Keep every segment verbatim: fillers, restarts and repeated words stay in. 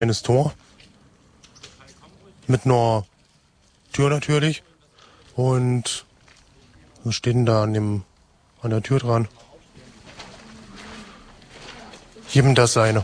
kleines Tor mit einer Tür natürlich. Und wir stehen da an, dem, an der Tür dran. Jedem das seine.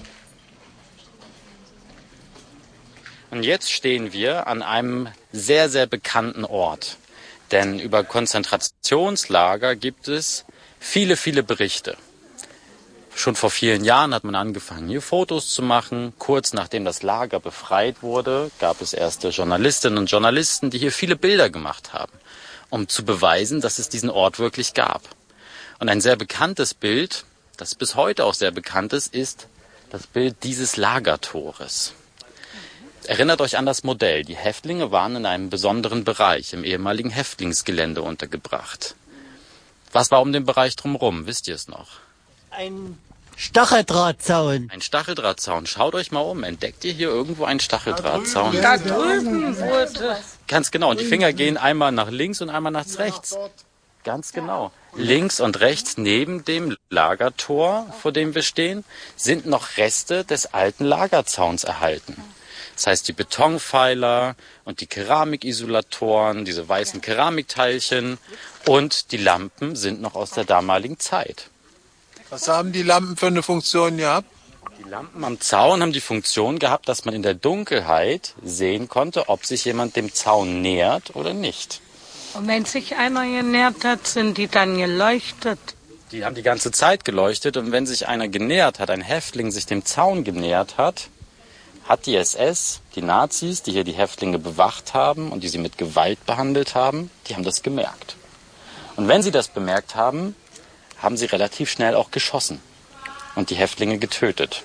Und jetzt stehen wir an einem sehr, sehr bekannten Ort. Denn über Konzentrationslager gibt es viele, viele Berichte. Schon vor vielen Jahren hat man angefangen, hier Fotos zu machen. Kurz nachdem das Lager befreit wurde, gab es erste Journalistinnen und Journalisten, die hier viele Bilder gemacht haben, um zu beweisen, dass es diesen Ort wirklich gab. Und ein sehr bekanntes Bild, das bis heute auch sehr bekannt ist, ist das Bild dieses Lagertores. Erinnert euch an das Modell. Die Häftlinge waren in einem besonderen Bereich, im ehemaligen Häftlingsgelände untergebracht. Was war um den Bereich drumherum? Wisst ihr es noch? Ein Stacheldrahtzaun. Ein Stacheldrahtzaun. Schaut euch mal um. Entdeckt ihr hier irgendwo einen Stacheldrahtzaun? Da drüben wurde. Ganz genau. Und die Finger gehen einmal nach links und einmal nach rechts. Ganz genau. Links und rechts neben dem Lagertor, vor dem wir stehen, sind noch Reste des alten Lagerzauns erhalten. Das heißt, die Betonpfeiler und die Keramikisolatoren, diese weißen Keramikteilchen und die Lampen sind noch aus der damaligen Zeit. Was haben die Lampen für eine Funktion gehabt? Die Lampen am Zaun haben die Funktion gehabt, dass man in der Dunkelheit sehen konnte, ob sich jemand dem Zaun nähert oder nicht. Und wenn sich einer genährt hat, sind die dann geleuchtet? Die haben die ganze Zeit geleuchtet und wenn sich einer genähert hat, ein Häftling sich dem Zaun genähert hat, hat die S S, die Nazis, die hier die Häftlinge bewacht haben und die sie mit Gewalt behandelt haben, die haben das gemerkt. Und wenn sie das bemerkt haben, haben sie relativ schnell auch geschossen und die Häftlinge getötet.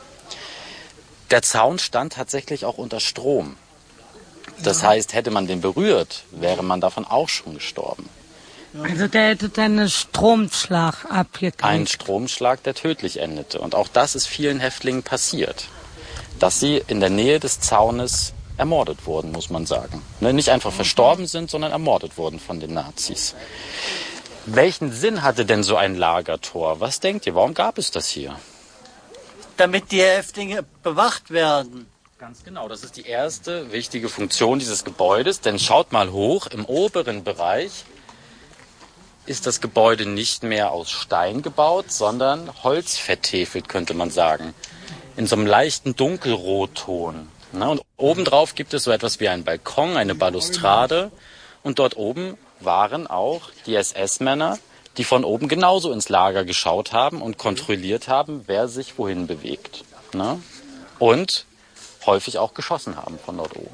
Der Zaun stand tatsächlich auch unter Strom. Das heißt, hätte man den berührt, wäre man davon auch schon gestorben. Also der hätte dann einen Stromschlag abgekriegt. Ein Stromschlag, der tödlich endete. Und auch das ist vielen Häftlingen passiert, dass sie in der Nähe des Zaunes ermordet wurden, muss man sagen. Nicht einfach verstorben sind, sondern ermordet wurden von den Nazis. Welchen Sinn hatte denn so ein Lagertor? Was denkt ihr, warum gab es das hier? Damit die Häftlinge bewacht werden. Ganz genau, das ist die erste wichtige Funktion dieses Gebäudes. Denn schaut mal hoch, im oberen Bereich ist das Gebäude nicht mehr aus Stein gebaut, sondern Holz vertäfelt, könnte man sagen. In so einem leichten Dunkelrotton. Und obendrauf gibt es so etwas wie einen Balkon, eine Balustrade. Und dort oben waren auch die S S-Männer, die von oben genauso ins Lager geschaut haben und kontrolliert haben, wer sich wohin bewegt. Und häufig auch geschossen haben von dort oben.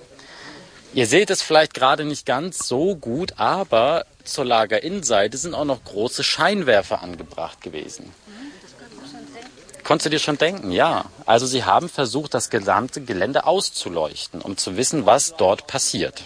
Ihr seht es vielleicht gerade nicht ganz so gut, aber zur Lagerinnenseite sind auch noch große Scheinwerfer angebracht gewesen. Konntest du dir schon denken? Ja. Also sie haben versucht, das gesamte Gelände auszuleuchten, um zu wissen, was dort passiert.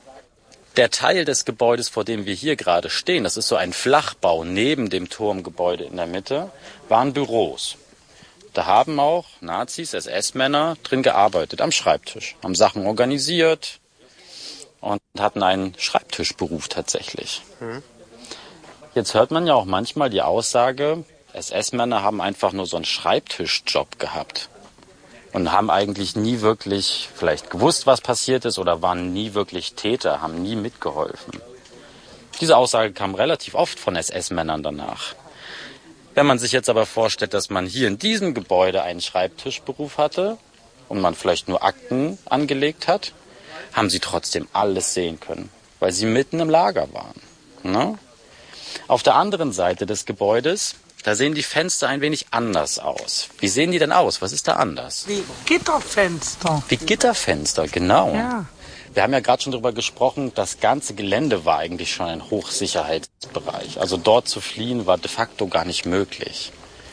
Der Teil des Gebäudes, vor dem wir hier gerade stehen, das ist so ein Flachbau neben dem Turmgebäude in der Mitte, waren Büros. Da haben auch Nazis, S S-Männer drin gearbeitet, am Schreibtisch, haben Sachen organisiert und hatten einen Schreibtischberuf tatsächlich. Mhm. Jetzt hört man ja auch manchmal die Aussage, S S-Männer haben einfach nur so einen Schreibtischjob gehabt und haben eigentlich nie wirklich vielleicht gewusst, was passiert ist oder waren nie wirklich Täter, haben nie mitgeholfen. Diese Aussage kam relativ oft von S S-Männern danach. Wenn man sich jetzt aber vorstellt, dass man hier in diesem Gebäude einen Schreibtischberuf hatte und man vielleicht nur Akten angelegt hat, haben sie trotzdem alles sehen können, weil sie mitten im Lager waren. Ne? Auf der anderen Seite des Gebäudes, da sehen die Fenster ein wenig anders aus. Wie sehen die denn aus? Was ist da anders? Wie Gitterfenster. Wie Gitterfenster, genau. Ja. Wir haben ja gerade schon darüber gesprochen, das ganze Gelände war eigentlich schon ein Hochsicherheitsbereich. Also dort zu fliehen war de facto gar nicht möglich.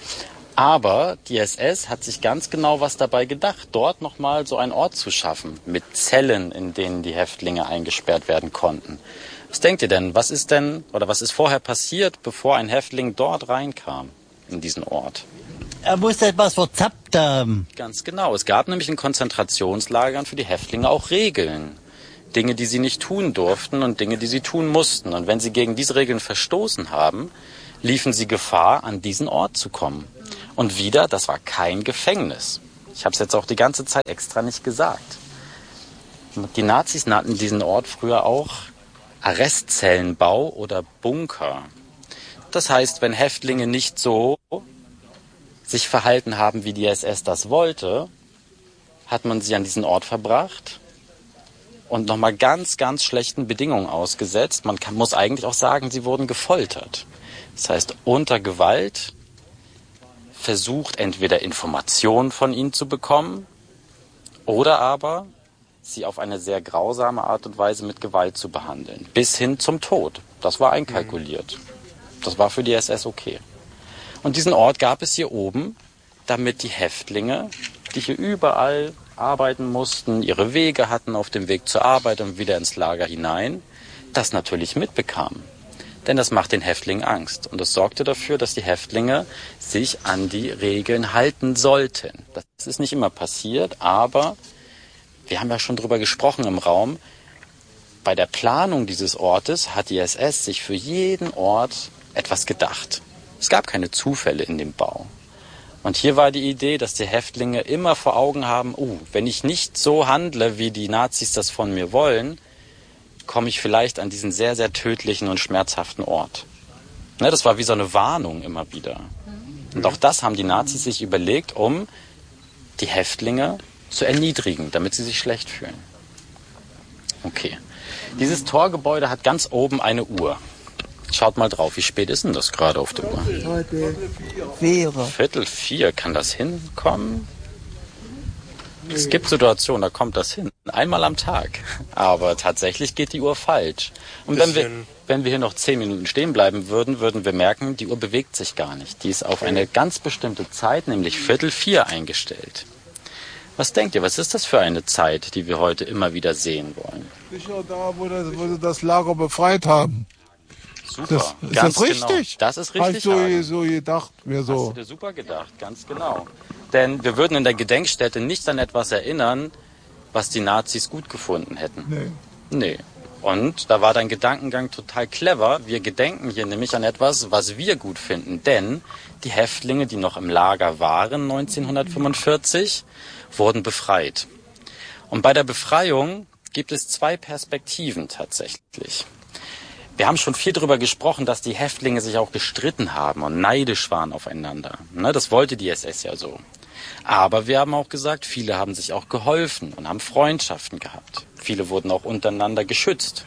Aber die S S hat sich ganz genau was dabei gedacht, dort nochmal so einen Ort zu schaffen, mit Zellen, in denen die Häftlinge eingesperrt werden konnten. Was denkt ihr denn, was ist denn, oder was ist vorher passiert, bevor ein Häftling dort reinkam, in diesen Ort? Er muss etwas verzappt haben. Ganz genau. Es gab nämlich in Konzentrationslagern für die Häftlinge auch Regeln. Dinge, die sie nicht tun durften und Dinge, die sie tun mussten. Und wenn sie gegen diese Regeln verstoßen haben, liefen sie Gefahr, an diesen Ort zu kommen. Und wieder, das war kein Gefängnis, Ich habe es jetzt auch die ganze Zeit extra nicht gesagt. Die Nazis nannten diesen Ort früher auch Arrestzellenbau oder Bunker. Das heißt, wenn Häftlinge nicht so sich verhalten haben, wie die S S das wollte, hat man sie an diesen Ort verbracht und nochmal ganz, ganz schlechten Bedingungen ausgesetzt. Man kann, muss eigentlich auch sagen, sie wurden gefoltert. Das heißt, unter Gewalt versucht, entweder Informationen von ihnen zu bekommen oder aber sie auf eine sehr grausame Art und Weise mit Gewalt zu behandeln. Bis hin zum Tod. Das war einkalkuliert. Das war für die S S okay. Und diesen Ort gab es hier oben, damit die Häftlinge, die hier überall arbeiten mussten, ihre Wege hatten auf dem Weg zur Arbeit und wieder ins Lager hinein, das natürlich mitbekamen. Denn das macht den Häftlingen Angst. Und das sorgte dafür, dass die Häftlinge sich an die Regeln halten sollten. Das ist nicht immer passiert, aber wir haben ja schon drüber gesprochen im Raum. Bei der Planung dieses Ortes hat die S S sich für jeden Ort etwas gedacht. Es gab keine Zufälle in dem Bau. Und hier war die Idee, dass die Häftlinge immer vor Augen haben, oh, wenn ich nicht so handle, wie die Nazis das von mir wollen, komme ich vielleicht an diesen sehr, sehr tödlichen und schmerzhaften Ort. Ne, das war wie so eine Warnung immer wieder. Und auch das haben die Nazis sich überlegt, um die Häftlinge zu erniedrigen, damit sie sich schlecht fühlen. Okay. Dieses Torgebäude hat ganz oben eine Uhr. Schaut mal drauf, wie spät ist denn das gerade auf der Uhr? Vier. Viertel vier, kann das hinkommen? Es gibt Situationen, da kommt das hin. Einmal am Tag. Aber tatsächlich geht die Uhr falsch. Und wenn wir, wenn wir hier noch zehn Minuten stehen bleiben würden, würden wir merken, die Uhr bewegt sich gar nicht. Die ist auf eine ganz bestimmte Zeit, nämlich Viertel vier, eingestellt. Was denkt ihr, was ist das für eine Zeit, die wir heute immer wieder sehen wollen? Sicher da, wo, das, wo sie das Lager befreit haben. Super, Das, ist ganz das richtig? Genau. Das ist richtig. Hast du so gedacht, mir so. Hast du dir super gedacht, ganz genau. Denn wir würden in der Gedenkstätte nicht an etwas erinnern, was die Nazis gut gefunden hätten. Nee. Nee. Und da war dein Gedankengang total clever. Wir gedenken hier nämlich an etwas, was wir gut finden. Denn die Häftlinge, die noch im Lager waren neunzehnhundertfünfundvierzig, wurden befreit. Und bei der Befreiung gibt es zwei Perspektiven tatsächlich. Wir haben schon viel darüber gesprochen, dass die Häftlinge sich auch gestritten haben und neidisch waren aufeinander. Ne, das wollte die S S ja so. Aber wir haben auch gesagt, viele haben sich auch geholfen und haben Freundschaften gehabt. Viele wurden auch untereinander geschützt.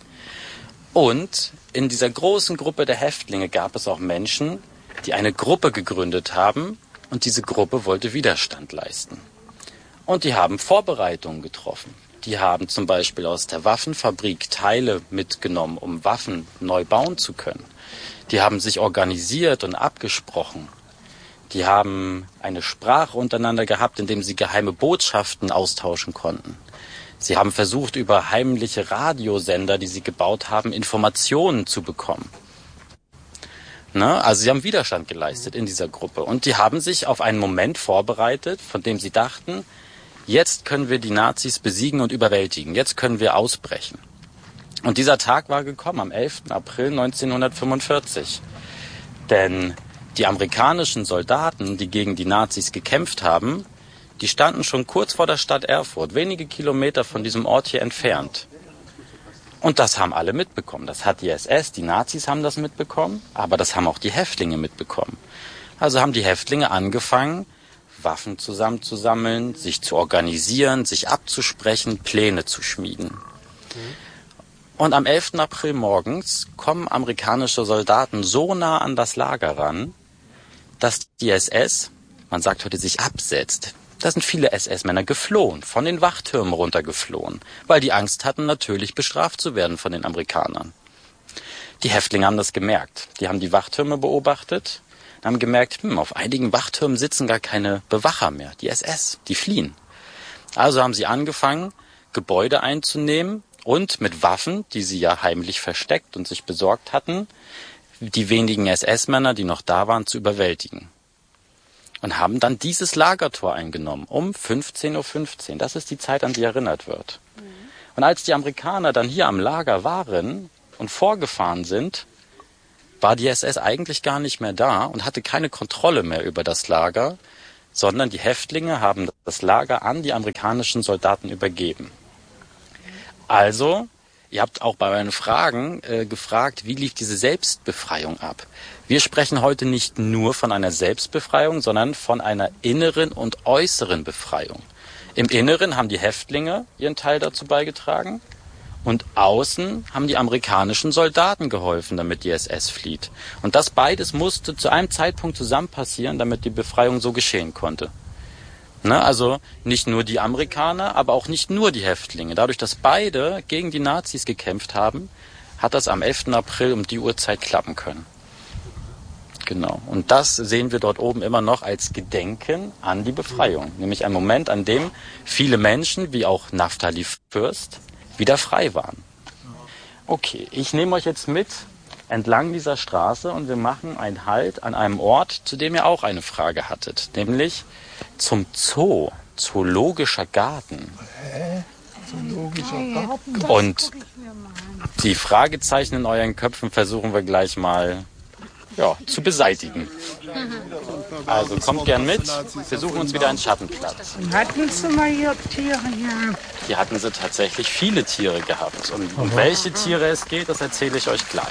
Und in dieser großen Gruppe der Häftlinge gab es auch Menschen, die eine Gruppe gegründet haben und diese Gruppe wollte Widerstand leisten. Und die haben Vorbereitungen getroffen. Die haben zum Beispiel aus der Waffenfabrik Teile mitgenommen, um Waffen neu bauen zu können. Die haben sich organisiert und abgesprochen. Die haben eine Sprache untereinander gehabt, indem sie geheime Botschaften austauschen konnten. Sie haben versucht, über heimliche Radiosender, die sie gebaut haben, Informationen zu bekommen. Ne? Also sie haben Widerstand geleistet in dieser Gruppe. Und die haben sich auf einen Moment vorbereitet, von dem sie dachten, jetzt können wir die Nazis besiegen und überwältigen. Jetzt können wir ausbrechen. Und dieser Tag war gekommen am elften April neunzehnhundertfünfundvierzig. Denn die amerikanischen Soldaten, die gegen die Nazis gekämpft haben, die standen schon kurz vor der Stadt Erfurt, wenige Kilometer von diesem Ort hier entfernt. Und das haben alle mitbekommen. Das hat die S S, die Nazis haben das mitbekommen, aber das haben auch die Häftlinge mitbekommen. Also haben die Häftlinge angefangen, Waffen zusammenzusammeln, sich zu organisieren, sich abzusprechen, Pläne zu schmieden. Und am elften April morgens kommen amerikanische Soldaten so nah an das Lager ran, dass die S S, man sagt heute, sich absetzt. Da sind viele S S-Männer geflohen, von den Wachtürmen runtergeflohen, weil die Angst hatten, natürlich bestraft zu werden von den Amerikanern. Die Häftlinge haben das gemerkt. Die haben die Wachtürme beobachtet und haben gemerkt, hm, auf einigen Wachtürmen sitzen gar keine Bewacher mehr, die S S, die fliehen. Also haben sie angefangen, Gebäude einzunehmen und mit Waffen, die sie ja heimlich versteckt und sich besorgt hatten, die wenigen S S-Männer, die noch da waren, zu überwältigen. Und haben dann dieses Lagertor eingenommen, um fünfzehn Uhr fünfzehn. Das ist die Zeit, an die erinnert wird. Mhm. Und als die Amerikaner dann hier am Lager waren und vorgefahren sind, war die S S eigentlich gar nicht mehr da und hatte keine Kontrolle mehr über das Lager, sondern die Häftlinge haben das Lager an die amerikanischen Soldaten übergeben. Also, ihr habt auch bei euren Fragen äh, gefragt, wie lief diese Selbstbefreiung ab? Wir sprechen heute nicht nur von einer Selbstbefreiung, sondern von einer inneren und äußeren Befreiung. Im Inneren haben die Häftlinge ihren Teil dazu beigetragen und außen haben die amerikanischen Soldaten geholfen, damit die S S flieht. Und das beides musste zu einem Zeitpunkt zusammen passieren, damit die Befreiung so geschehen konnte. Ne, also nicht nur die Amerikaner, aber auch nicht nur die Häftlinge. Dadurch, dass beide gegen die Nazis gekämpft haben, hat das am elften April um die Uhrzeit klappen können. Genau. Und das sehen wir dort oben immer noch als Gedenken an die Befreiung. Nämlich ein Moment, an dem viele Menschen, wie auch Naftali Fürst, wieder frei waren. Okay, ich nehme euch jetzt mit entlang dieser Straße und wir machen einen Halt an einem Ort, zu dem ihr auch eine Frage hattet. Nämlich zum Zoo, Zoologischer Garten. Hä? Zoologischer Garten? Und die Fragezeichen in euren Köpfen versuchen wir gleich mal ja, zu beseitigen. Also kommt gern mit, wir suchen uns wieder einen Schattenplatz. Hatten Sie mal hier Tiere gehabt? Hier hatten sie tatsächlich viele Tiere gehabt. Und um welche Tiere es geht, das erzähle ich euch gleich.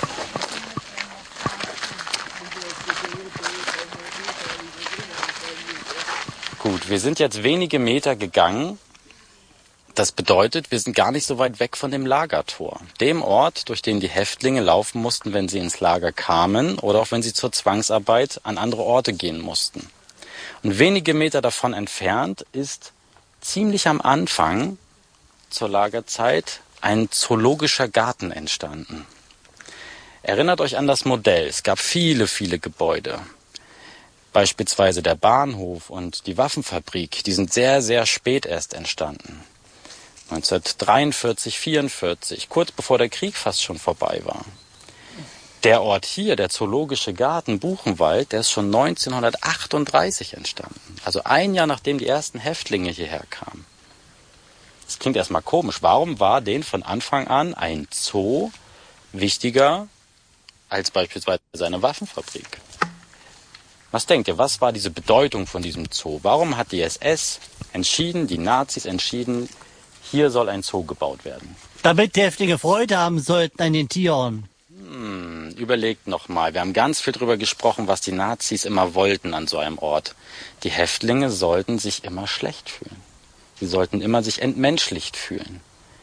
Gut, wir sind jetzt wenige Meter gegangen. Das bedeutet, wir sind gar nicht so weit weg von dem Lagertor. Dem Ort, durch den die Häftlinge laufen mussten, wenn sie ins Lager kamen oder auch wenn sie zur Zwangsarbeit an andere Orte gehen mussten. Und wenige Meter davon entfernt ist ziemlich am Anfang zur Lagerzeit ein zoologischer Garten entstanden. Erinnert euch an das Modell. Es gab viele, viele Gebäude. Beispielsweise der Bahnhof und die Waffenfabrik, die sind sehr, sehr spät erst entstanden. neunzehnhundertdreiundvierzig, vierundvierzig, kurz bevor der Krieg fast schon vorbei war. Der Ort hier, der Zoologische Garten Buchenwald, der ist schon neunzehnhundertachtunddreißig entstanden. Also ein Jahr nachdem die ersten Häftlinge hierher kamen. Das klingt erstmal komisch. Warum war denen von Anfang an ein Zoo wichtiger als beispielsweise eine Waffenfabrik? Was denkt ihr, was war diese Bedeutung von diesem Zoo? Warum hat die S S entschieden, die Nazis entschieden, hier soll ein Zoo gebaut werden? Damit die Häftlinge Freude haben sollten an den Tieren. Hm, überlegt nochmal. Wir haben ganz viel drüber gesprochen, was die Nazis immer wollten an so einem Ort. Die Häftlinge sollten sich immer schlecht fühlen. Sie sollten immer sich entmenschlicht fühlen.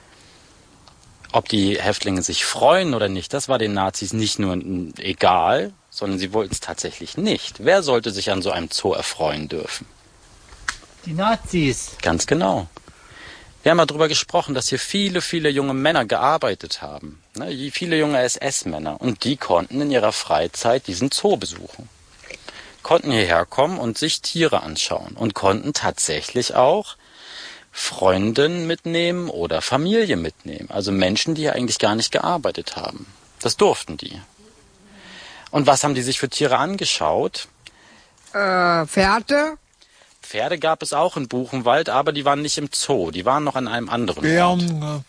Ob die Häftlinge sich freuen oder nicht, das war den Nazis nicht nur egal, sondern sie wollten es tatsächlich nicht. Wer sollte sich an so einem Zoo erfreuen dürfen? Die Nazis. Ganz genau. Wir haben mal darüber gesprochen, dass hier viele, viele junge Männer gearbeitet haben. Ne, viele junge S S-Männer. Und die konnten in ihrer Freizeit diesen Zoo besuchen. Konnten hierher kommen und sich Tiere anschauen. Und konnten tatsächlich auch Freundinnen mitnehmen oder Familie mitnehmen. Also Menschen, die hier eigentlich gar nicht gearbeitet haben. Das durften die. Und was haben die sich für Tiere angeschaut? Äh, Pferde? Pferde gab es auch in Buchenwald, aber die waren nicht im Zoo. Die waren noch an einem anderen Ort. Bären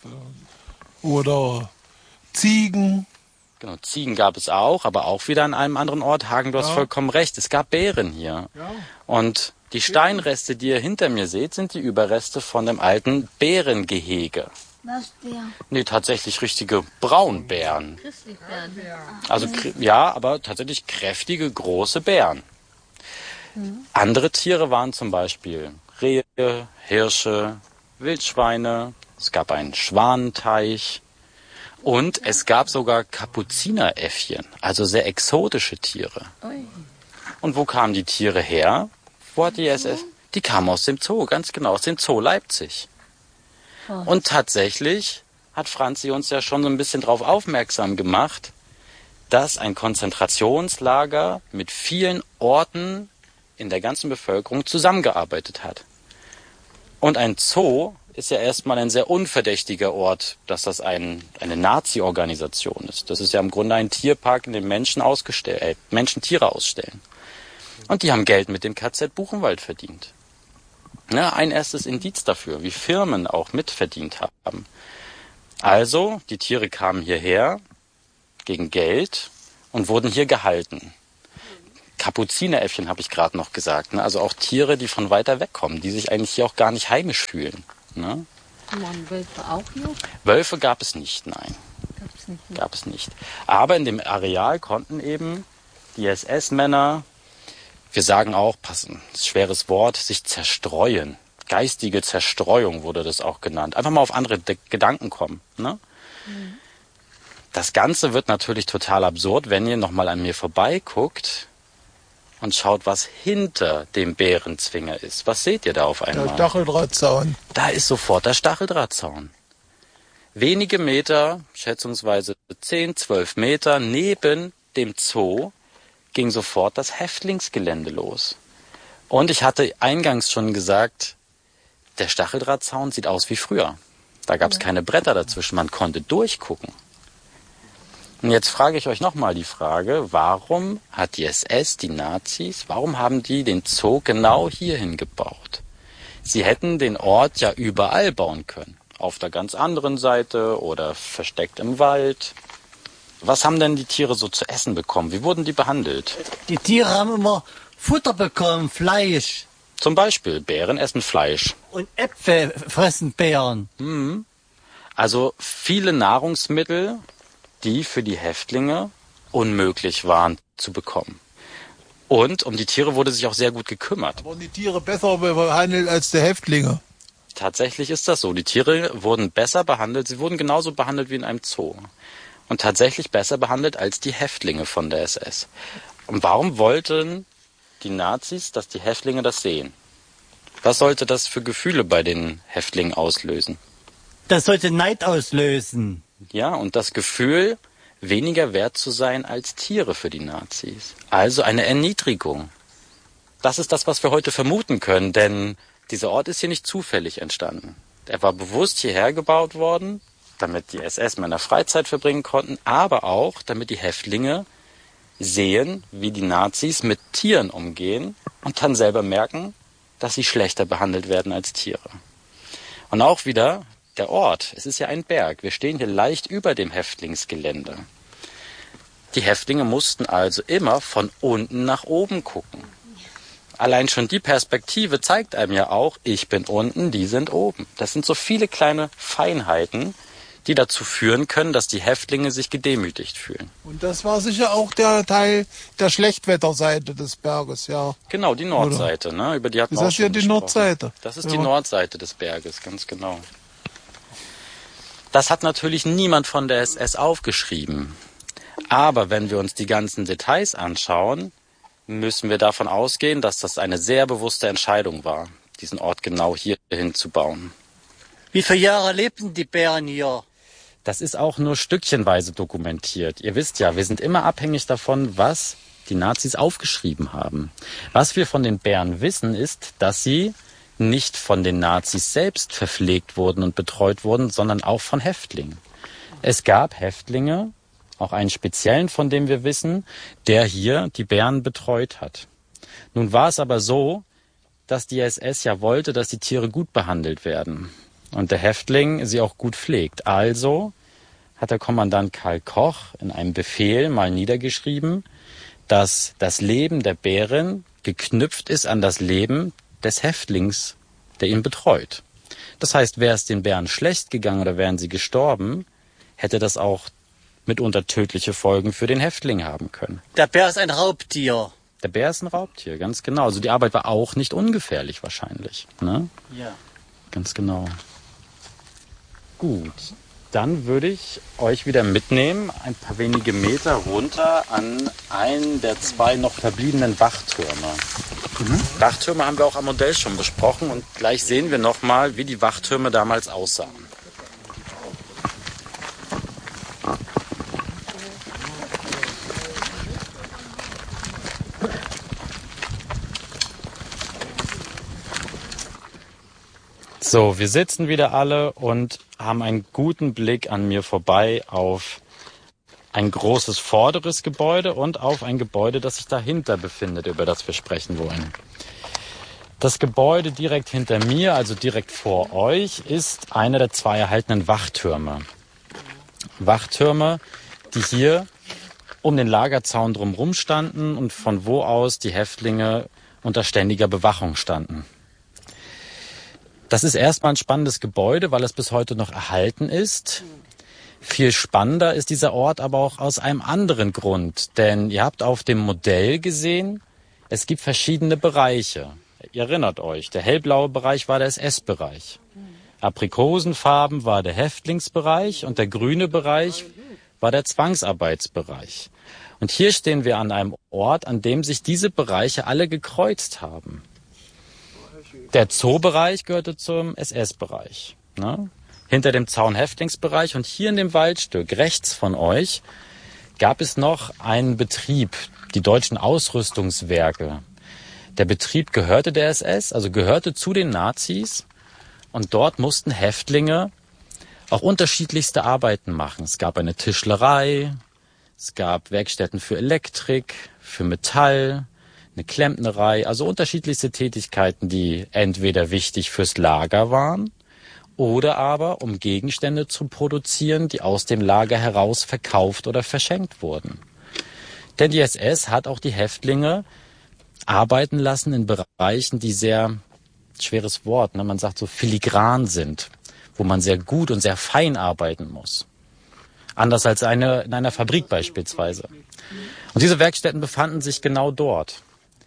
oder Ziegen. Genau, Ziegen gab es auch, aber auch wieder an einem anderen Ort. Hagen, du hast Ja. vollkommen recht. Es gab Bären hier. Ja. Und die Steinreste, die ihr hinter mir seht, sind die Überreste von dem alten Bärengehege. Was der? Nee, tatsächlich richtige Braunbären. Christlichbären. Also krä- ja, aber tatsächlich kräftige, große Bären. Andere Tiere waren zum Beispiel Rehe, Hirsche, Wildschweine. Es gab einen Schwanenteich. Und es gab sogar Kapuzineräffchen, also sehr exotische Tiere. Ui. Und wo kamen die Tiere her? Wo hat die S S? Die kamen aus dem Zoo, ganz genau, aus dem Zoo Leipzig. Und tatsächlich hat Franzi uns ja schon so ein bisschen darauf aufmerksam gemacht, dass ein Konzentrationslager mit vielen Orten in der ganzen Bevölkerung zusammengearbeitet hat. Und ein Zoo ist ja erstmal ein sehr unverdächtiger Ort, dass das ein, eine Nazi-Organisation ist. Das ist ja im Grunde ein Tierpark, in dem Menschen, ausgestell- äh, Menschen Tiere ausstellen. Und die haben Geld mit dem K Z Buchenwald verdient. Ja, ein erstes Indiz dafür, wie Firmen auch mitverdient haben. Also, die Tiere kamen hierher gegen Geld und wurden hier gehalten. Kapuzineräffchen habe ich gerade noch gesagt. Ne? Also auch Tiere, die von weiter weg kommen, die sich eigentlich hier auch gar nicht heimisch fühlen. Ne? Waren Wölfe auch hier? Wölfe gab es nicht, nein. Gab's nicht, ne? Gab es nicht. Aber in dem Areal konnten eben die S S-Männer, wir sagen auch, passen, schweres Wort, sich zerstreuen. Geistige Zerstreuung wurde das auch genannt. Einfach mal auf andere De- Gedanken kommen. Ne? Mhm. Das Ganze wird natürlich total absurd, wenn ihr nochmal an mir vorbeiguckt und schaut, was hinter dem Bärenzwinger ist. Was seht ihr da auf einmal? Der Stacheldrahtzaun. Da ist sofort der Stacheldrahtzaun. Wenige Meter, schätzungsweise zehn, zwölf Meter neben dem Zoo, ging sofort das Häftlingsgelände los. Und ich hatte eingangs schon gesagt, der Stacheldrahtzaun sieht aus wie früher. Da gab es keine Bretter dazwischen, man konnte durchgucken. Und jetzt frage ich euch nochmal die Frage, warum hat die S S, die Nazis, warum haben die den Zoo genau hierhin gebaut? Sie hätten den Ort ja überall bauen können. Auf der ganz anderen Seite oder versteckt im Wald. Was haben denn die Tiere so zu essen bekommen? Wie wurden die behandelt? Die Tiere haben immer Futter bekommen, Fleisch. Zum Beispiel, Bären essen Fleisch. Und Äpfel fressen Bären. Mhm. Also viele Nahrungsmittel, die für die Häftlinge unmöglich waren zu bekommen. Und um die Tiere wurde sich auch sehr gut gekümmert. Wurden die Tiere besser behandelt als die Häftlinge? Tatsächlich ist das so. Die Tiere wurden besser behandelt. Sie wurden genauso behandelt wie in einem Zoo. Und tatsächlich besser behandelt als die Häftlinge von der S S. Und warum wollten die Nazis, dass die Häftlinge das sehen? Was sollte das für Gefühle bei den Häftlingen auslösen? Das sollte Neid auslösen. Ja, und das Gefühl, weniger wert zu sein als Tiere für die Nazis. Also eine Erniedrigung. Das ist das, was wir heute vermuten können, denn dieser Ort ist hier nicht zufällig entstanden. Er war bewusst hierher gebaut worden, damit die S S-Männer Freizeit verbringen konnten, aber auch, damit die Häftlinge sehen, wie die Nazis mit Tieren umgehen und dann selber merken, dass sie schlechter behandelt werden als Tiere. Und auch wieder der Ort. Es ist ja ein Berg. Wir stehen hier leicht über dem Häftlingsgelände. Die Häftlinge mussten also immer von unten nach oben gucken. Allein schon die Perspektive zeigt einem ja auch, ich bin unten, die sind oben. Das sind so viele kleine Feinheiten, die dazu führen können, dass die Häftlinge sich gedemütigt fühlen. Und das war sicher auch der Teil der Schlechtwetterseite des Berges, ja. Genau, die Nordseite, ne? Über die hatten Ist wir auch das hier schon die gesprochen. Nordseite? Das ist Ja. die Nordseite des Berges, ganz genau. Das hat natürlich niemand von der S S aufgeschrieben. Aber wenn wir uns die ganzen Details anschauen, müssen wir davon ausgehen, dass das eine sehr bewusste Entscheidung war, diesen Ort genau hier hinzubauen. Wie viele Jahre lebten die Bären hier? Das ist auch nur stückchenweise dokumentiert. Ihr wisst ja, wir sind immer abhängig davon, was die Nazis aufgeschrieben haben. Was wir von den Bären wissen, ist, dass sie nicht von den Nazis selbst verpflegt wurden und betreut wurden, sondern auch von Häftlingen. Es gab Häftlinge, auch einen speziellen, von dem wir wissen, der hier die Bären betreut hat. Nun war es aber so, dass die S S ja wollte, dass die Tiere gut behandelt werden und der Häftling sie auch gut pflegt. Also hat der Kommandant Karl Koch in einem Befehl mal niedergeschrieben, dass das Leben der Bären geknüpft ist an das Leben des Häftlings, der ihn betreut. Das heißt, wäre es den Bären schlecht gegangen oder wären sie gestorben, hätte das auch mitunter tödliche Folgen für den Häftling haben können. Der Bär ist ein Raubtier. Der Bär ist ein Raubtier, ganz genau. Also die Arbeit war auch nicht ungefährlich wahrscheinlich. Ne? Ja. Ganz genau. Gut, dann würde ich euch wieder mitnehmen, ein paar wenige Meter runter an einen der zwei noch verbliebenen Wachtürme. Mhm. Wachtürme haben wir auch am Modell schon besprochen und gleich sehen wir nochmal, wie die Wachtürme damals aussahen. So, wir sitzen wieder alle und haben einen guten Blick an mir vorbei auf ein großes vorderes Gebäude und auf ein Gebäude, das sich dahinter befindet, über das wir sprechen wollen. Das Gebäude direkt hinter mir, also direkt vor euch, ist einer der zwei erhaltenen Wachtürme. Wachtürme, die hier um den Lagerzaun drumherum standen und von wo aus die Häftlinge unter ständiger Bewachung standen. Das ist erstmal ein spannendes Gebäude, weil es bis heute noch erhalten ist. Viel spannender ist dieser Ort aber auch aus einem anderen Grund. Denn ihr habt auf dem Modell gesehen, es gibt verschiedene Bereiche. Ihr erinnert euch, der hellblaue Bereich war der S S-Bereich. Aprikosenfarben war der Häftlingsbereich und der grüne Bereich war der Zwangsarbeitsbereich. Und hier stehen wir an einem Ort, an dem sich diese Bereiche alle gekreuzt haben. Der Zoobereich gehörte zum S S-Bereich. Ne? Hinter dem Zaun Häftlingsbereich und hier in dem Waldstück rechts von euch gab es noch einen Betrieb, die Deutschen Ausrüstungswerke. Der Betrieb gehörte der S S, also gehörte zu den Nazis und dort mussten Häftlinge auch unterschiedlichste Arbeiten machen. Es gab eine Tischlerei, es gab Werkstätten für Elektrik, für Metall, eine Klempnerei, also unterschiedlichste Tätigkeiten, die entweder wichtig fürs Lager waren oder aber um Gegenstände zu produzieren, die aus dem Lager heraus verkauft oder verschenkt wurden. Denn die S S hat auch die Häftlinge arbeiten lassen in Bereichen, die sehr, schweres Wort, ne, man sagt so filigran sind, wo man sehr gut und sehr fein arbeiten muss. Anders als eine, in einer Fabrik beispielsweise. Und diese Werkstätten befanden sich genau dort.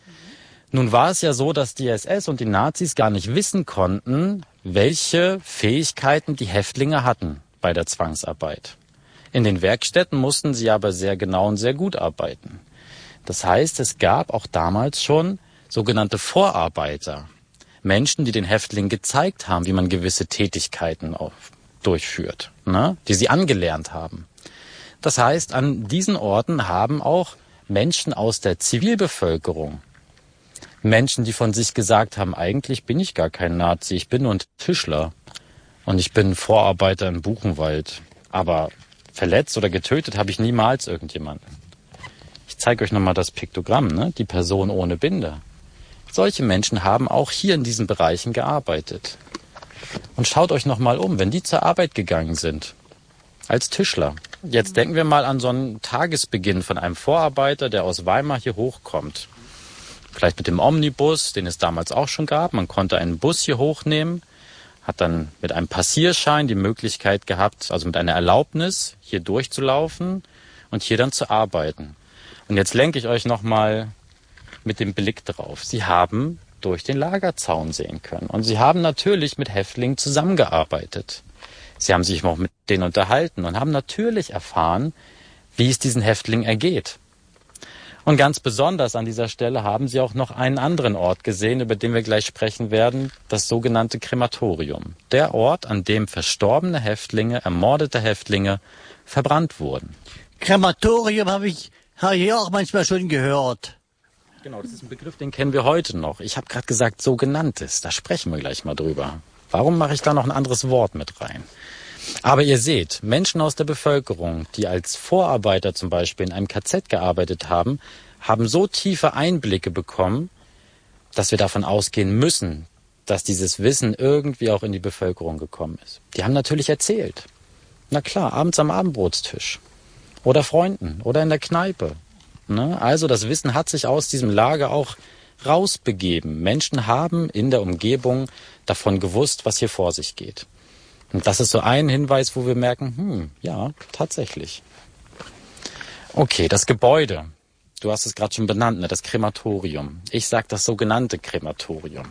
Nun war es ja so, dass die S S und die Nazis gar nicht wissen konnten, welche Fähigkeiten die Häftlinge hatten bei der Zwangsarbeit. In den Werkstätten mussten sie aber sehr genau und sehr gut arbeiten. Das heißt, es gab auch damals schon sogenannte Vorarbeiter. Menschen, die den Häftlingen gezeigt haben, wie man gewisse Tätigkeiten auch durchführt, ne? Die sie angelernt haben. Das heißt, an diesen Orten haben auch Menschen aus der Zivilbevölkerung, Menschen, die von sich gesagt haben, eigentlich bin ich gar kein Nazi, ich bin nur ein Tischler und ich bin Vorarbeiter im Buchenwald. Aber verletzt oder getötet habe ich niemals irgendjemanden. Ich zeige euch nochmal das Piktogramm, ne? Die Person ohne Binde. Solche Menschen haben auch hier in diesen Bereichen gearbeitet. Und schaut euch nochmal um, wenn die zur Arbeit gegangen sind, als Tischler. Jetzt denken wir mal an so einen Tagesbeginn von einem Vorarbeiter, der aus Weimar hier hochkommt. Vielleicht mit dem Omnibus, den es damals auch schon gab. Man konnte einen Bus hier hochnehmen, hat dann mit einem Passierschein die Möglichkeit gehabt, also mit einer Erlaubnis, hier durchzulaufen und hier dann zu arbeiten. Und jetzt lenke ich euch nochmal mit dem Blick drauf. Sie haben durch den Lagerzaun sehen können. Und sie haben natürlich mit Häftlingen zusammengearbeitet. Sie haben sich auch mit denen unterhalten und haben natürlich erfahren, wie es diesen Häftlingen ergeht. Und ganz besonders an dieser Stelle haben sie auch noch einen anderen Ort gesehen, über den wir gleich sprechen werden, das sogenannte Krematorium. Der Ort, an dem verstorbene Häftlinge, ermordete Häftlinge verbrannt wurden. Krematorium habe ich hier auch manchmal schon gehört. Genau, das ist ein Begriff, den kennen wir heute noch. Ich habe gerade gesagt, sogenanntes, da sprechen wir gleich mal drüber. Warum mache ich da noch ein anderes Wort mit rein? Aber ihr seht, Menschen aus der Bevölkerung, die als Vorarbeiter zum Beispiel in einem K Z gearbeitet haben, haben so tiefe Einblicke bekommen, dass wir davon ausgehen müssen, dass dieses Wissen irgendwie auch in die Bevölkerung gekommen ist. Die haben natürlich erzählt. Na klar, abends am Abendbrotstisch. Oder Freunden. Oder in der Kneipe. Ne? Also das Wissen hat sich aus diesem Lager auch rausbegeben. Menschen haben in der Umgebung davon gewusst, was hier vor sich geht. Und das ist so ein Hinweis, wo wir merken, hm, ja, tatsächlich. Okay, das Gebäude. Du hast es gerade schon benannt, ne? Das Krematorium. Ich sage das sogenannte Krematorium.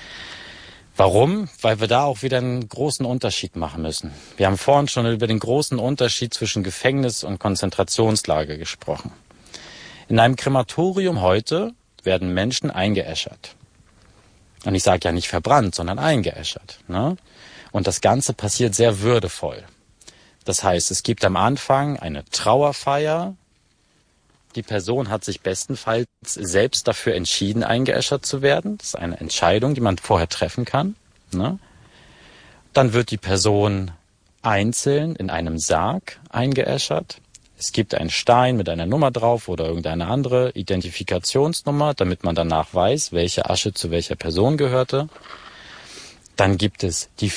Warum? Weil wir da auch wieder einen großen Unterschied machen müssen. Wir haben vorhin schon über den großen Unterschied zwischen Gefängnis und Konzentrationslager gesprochen. In einem Krematorium heute werden Menschen eingeäschert. Und ich sage ja nicht verbrannt, sondern eingeäschert. Ne? Und das Ganze passiert sehr würdevoll. Das heißt, es gibt am Anfang eine Trauerfeier. Die Person hat sich bestenfalls selbst dafür entschieden, eingeäschert zu werden. Das ist eine Entscheidung, die man vorher treffen kann. Ne? Dann wird die Person einzeln in einem Sarg eingeäschert. Es gibt einen Stein mit einer Nummer drauf oder irgendeine andere Identifikationsnummer, damit man danach weiß, welche Asche zu welcher Person gehörte. Dann gibt es die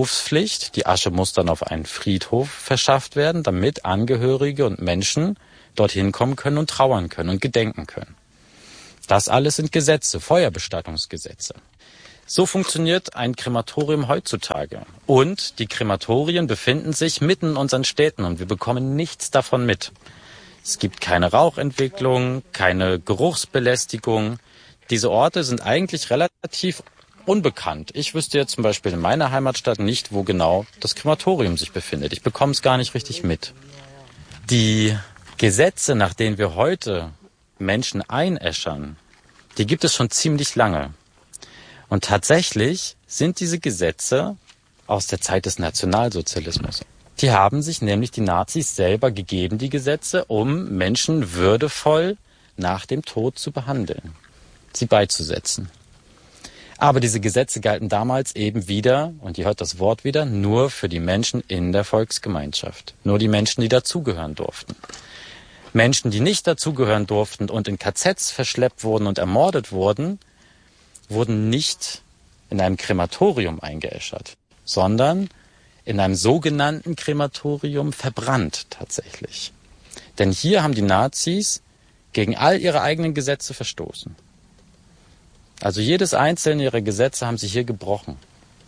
Friedhofspflicht. Die Asche muss dann auf einen Friedhof verschafft werden, damit Angehörige und Menschen dorthin kommen können und trauern können und gedenken können. Das alles sind Gesetze, Feuerbestattungsgesetze. So funktioniert ein Krematorium heutzutage. Und die Krematorien befinden sich mitten in unseren Städten und wir bekommen nichts davon mit. Es gibt keine Rauchentwicklung, keine Geruchsbelästigung. Diese Orte sind eigentlich relativ unbekannt. Ich wüsste jetzt zum Beispiel in meiner Heimatstadt nicht, wo genau das Krematorium sich befindet. Ich bekomme es gar nicht richtig mit. Die Gesetze, nach denen wir heute Menschen einäschern, die gibt es schon ziemlich lange. Und tatsächlich sind diese Gesetze aus der Zeit des Nationalsozialismus. Die haben sich nämlich die Nazis selber gegeben, die Gesetze, um Menschen würdevoll nach dem Tod zu behandeln, sie beizusetzen. Aber diese Gesetze galten damals eben wieder, und ihr hört das Wort wieder, nur für die Menschen in der Volksgemeinschaft. Nur die Menschen, die dazugehören durften. Menschen, die nicht dazugehören durften und in K Zs verschleppt wurden und ermordet wurden, wurden nicht in einem Krematorium eingeäschert, sondern in einem sogenannten Krematorium verbrannt tatsächlich. Denn hier haben die Nazis gegen all ihre eigenen Gesetze verstoßen. Also jedes einzelne ihrer Gesetze haben sie hier gebrochen.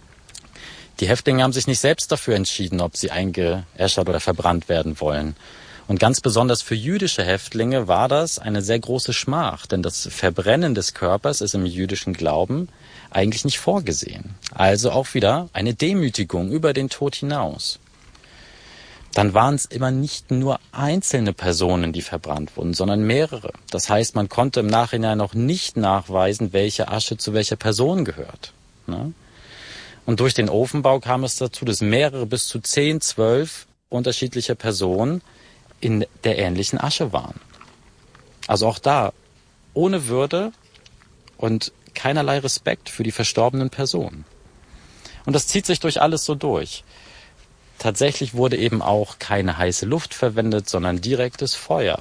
Die Häftlinge haben sich nicht selbst dafür entschieden, ob sie eingeäschert oder verbrannt werden wollen. Und ganz besonders für jüdische Häftlinge war das eine sehr große Schmach, denn das Verbrennen des Körpers ist im jüdischen Glauben eigentlich nicht vorgesehen. Also auch wieder eine Demütigung über den Tod hinaus. Dann waren es immer nicht nur einzelne Personen, die verbrannt wurden, sondern mehrere. Das heißt, man konnte im Nachhinein noch nicht nachweisen, welche Asche zu welcher Person gehört. Ne? Und durch den Ofenbau kam es dazu, dass mehrere bis zu zehn, zwölf unterschiedliche Personen in der ähnlichen Asche waren. Also auch da ohne Würde und keinerlei Respekt für die verstorbenen Personen. Und das zieht sich durch alles so durch. Tatsächlich wurde eben auch keine heiße Luft verwendet, sondern direktes Feuer.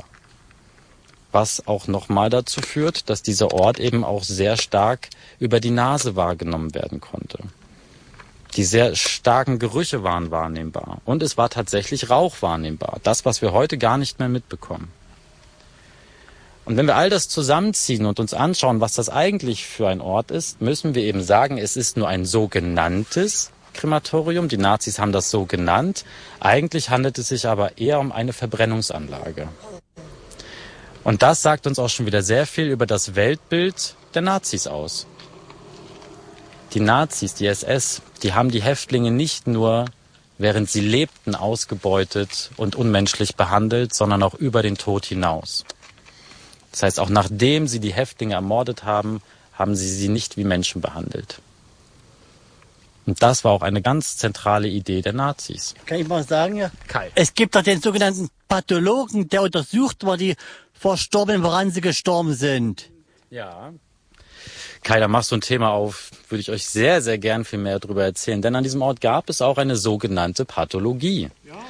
Was auch nochmal dazu führt, dass dieser Ort eben auch sehr stark über die Nase wahrgenommen werden konnte. Die sehr starken Gerüche waren wahrnehmbar. Und es war tatsächlich Rauch wahrnehmbar. Das, was wir heute gar nicht mehr mitbekommen. Und wenn wir all das zusammenziehen und uns anschauen, was das eigentlich für ein Ort ist, müssen wir eben sagen, es ist nur ein sogenanntes Krematorium. Die Nazis haben das so genannt. Eigentlich handelt es sich aber eher um eine Verbrennungsanlage. Und das sagt uns auch schon wieder sehr viel über das Weltbild der Nazis aus. Die Nazis, die S S, die haben die Häftlinge nicht nur, während sie lebten, ausgebeutet und unmenschlich behandelt, sondern auch über den Tod hinaus. Das heißt, auch nachdem sie die Häftlinge ermordet haben, haben sie sie nicht wie Menschen behandelt. Und das war auch eine ganz zentrale Idee der Nazis. Kann ich mal sagen, ja? Kai. Es gibt doch den sogenannten Pathologen, der untersucht, wo die Verstorbenen, woran sie gestorben sind. Ja. Kai, da machst du ein Thema auf, würde ich euch sehr, sehr gern viel mehr darüber erzählen. Denn an diesem Ort gab es auch eine sogenannte Pathologie.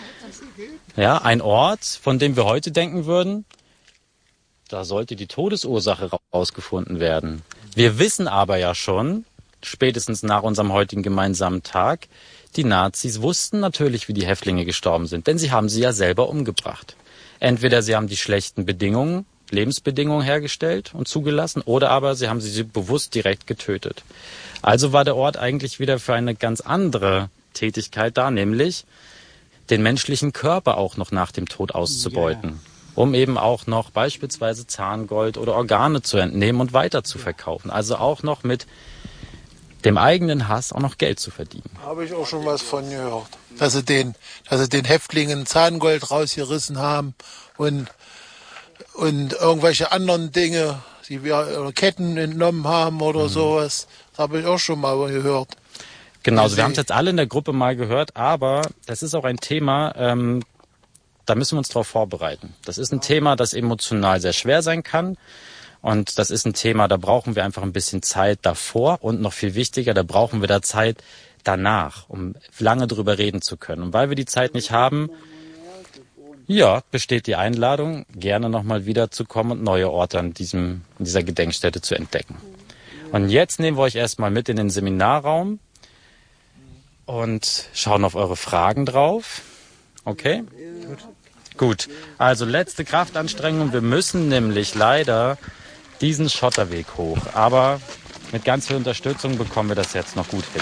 Ja, ein Ort, von dem wir heute denken würden, da sollte die Todesursache rausgefunden werden. Wir wissen aber ja schon, spätestens nach unserem heutigen gemeinsamen Tag, die Nazis wussten natürlich, wie die Häftlinge gestorben sind, denn sie haben sie ja selber umgebracht. Entweder sie haben die schlechten Bedingungen, Lebensbedingungen hergestellt und zugelassen, oder aber sie haben sie bewusst direkt getötet. Also war der Ort eigentlich wieder für eine ganz andere Tätigkeit da, nämlich den menschlichen Körper auch noch nach dem Tod auszubeuten. Yeah. Um eben auch noch beispielsweise Zahngold oder Organe zu entnehmen und weiter zu verkaufen. Also auch noch mit dem eigenen Hass auch noch Geld zu verdienen. Habe ich auch schon was von gehört. Dass sie den, dass sie den Häftlingen Zahngold rausgerissen haben und, und irgendwelche anderen Dinge, die wir oder Ketten entnommen haben oder mhm. sowas. Das habe ich auch schon mal gehört. Genau, also wir haben es jetzt alle in der Gruppe mal gehört, aber das ist auch ein Thema, ähm, da müssen wir uns darauf vorbereiten. Das ist ein Thema, das emotional sehr schwer sein kann. Und das ist ein Thema, da brauchen wir einfach ein bisschen Zeit davor. Und noch viel wichtiger, da brauchen wir da Zeit danach, um lange drüber reden zu können. Und weil wir die Zeit nicht haben, ja, besteht die Einladung, gerne nochmal wiederzukommen und neue Orte an diesem, an dieser Gedenkstätte zu entdecken. Und jetzt nehmen wir euch erstmal mit in den Seminarraum und schauen auf eure Fragen drauf. Okay? Gut, also letzte Kraftanstrengung. Wir müssen nämlich leider diesen Schotterweg hoch. Aber mit ganz viel Unterstützung bekommen wir das jetzt noch gut hin.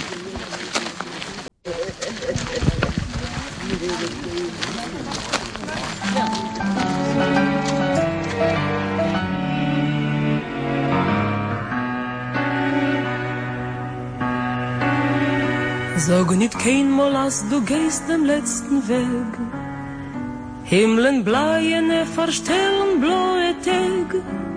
Sag nicht keinmal, als du gehst dem letzten Weg. Himmeln bleien, verstellen blaue Tag.